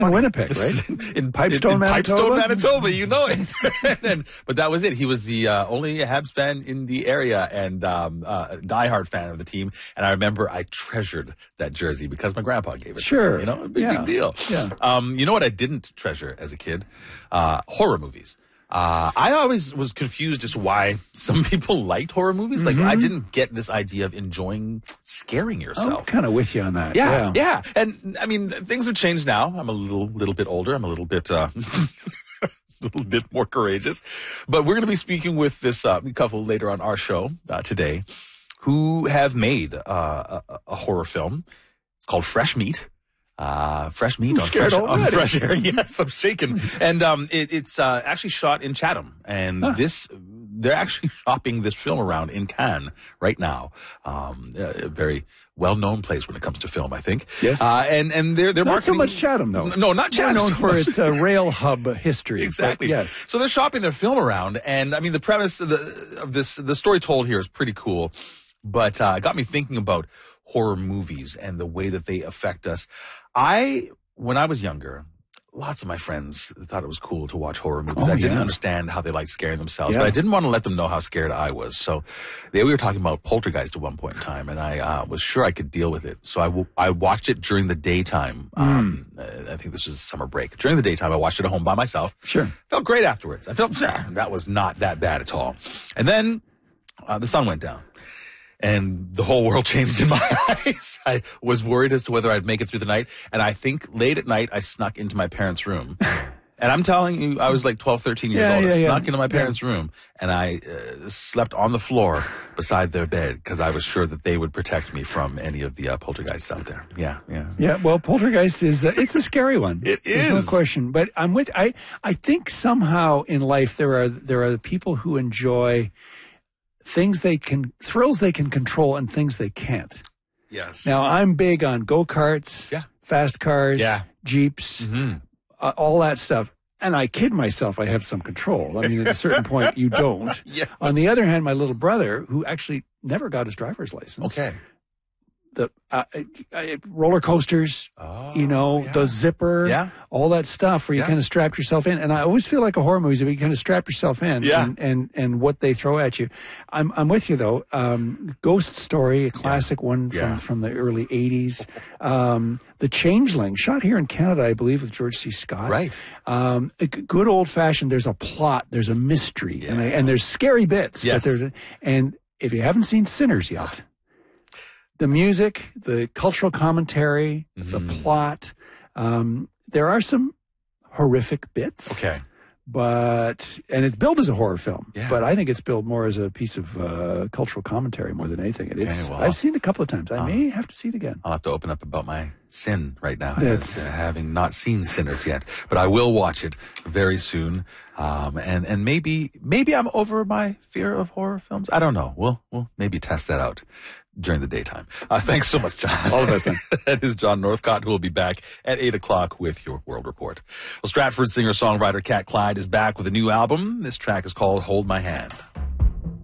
in Winnipeg, right? in Pipestone, Manitoba? Manitoba, you know it. But that was it. He was the only Habs fan in the area and a diehard fan of the team. And I remember I treasured that jersey because my grandpa gave it Sure. to me. You know, big deal. Yeah. You know what I didn't treasure as a kid? Horror movies. I always was confused as to why some people liked horror movies. Like, I didn't get this idea of enjoying scaring yourself. I'm kind of with you on that. Yeah. And I mean, things have changed now. I'm a little bit older. I'm a little bit, a little bit more courageous. But we're going to be speaking with this couple later on our show today who have made a horror film. It's called Fresh Meat. Fresh meat on fresh air. Yes, I'm shaking. And it's actually shot in Chatham. And they're actually shopping this film around in Cannes right now. A very well-known place when it comes to film, I think. Yes. And they're not marketing. so much Chatham, though. No, not Chatham. Known for its rail hub history. Exactly. Yes. So they're shopping their film around. And I mean, the premise of the story told here is pretty cool. But it got me thinking about horror movies and the way that they affect us. When I was younger, lots of my friends thought it was cool to watch horror movies. I didn't understand how they liked scaring themselves, but I didn't want to let them know how scared I was. So we were talking about Poltergeist at one point in time, and I was sure I could deal with it. So I watched it during the daytime. I think this was summer break. During the daytime, I watched it at home by myself. Sure. Felt great afterwards. I felt that was not that bad at all. And then the sun went down. And the whole world changed in my eyes. I was worried as to whether I'd make it through the night. And I think late at night, I snuck into my parents' room. And I'm telling you, I was like 12, 13 years old. I snuck into my parents' room. And I slept on the floor beside their bed because I was sure that they would protect me from any of the poltergeists out there. Yeah, well, Poltergeist is, it's a scary one. It is. There's no question. But I think somehow in life there are people who enjoy thrills they can control and things they can't. Yes. Now, I'm big on go-karts, fast cars, Jeeps, all that stuff. And I kid myself I have some control. I mean, at a certain point, you don't. Yes. On the other hand, my little brother, who actually never got his driver's license. Okay. The roller coasters, the zipper, all that stuff where you kind of strap yourself in. And I always feel like a horror movie, where you kind of strap yourself in and what they throw at you. I'm with you though. Ghost Story, a classic one from the early 80s. The Changeling, shot here in Canada, I believe, with George C. Scott. Right. A good old fashioned, there's a plot, there's a mystery, and there's scary bits. Yes. But and if you haven't seen Sinners yet, the music, the cultural commentary, the plot, there are some horrific bits. Okay. And it's billed as a horror film, Yeah. but I think it's billed more as a piece of cultural commentary more than anything. I've seen it a couple of times. I may have to see it again. I'll have to open up about my sin right now, as, having not seen Sinners yet. But I will watch it very soon. And maybe I'm over my fear of horror films. I don't know. We'll maybe test that out during the daytime. Thanks so much, John. All the best, man. That is John Northcott, who will be back at 8 o'clock with your World Report. Well, Stratford singer-songwriter Cat Clyde is back with a new album. This track is called Hold My Hand.